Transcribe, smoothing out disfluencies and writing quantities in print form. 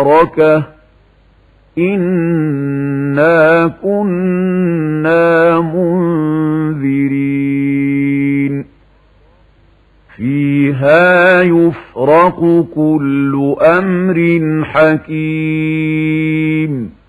مباركة إنا كنا منذرين فيها يفرق كل أمر حكيم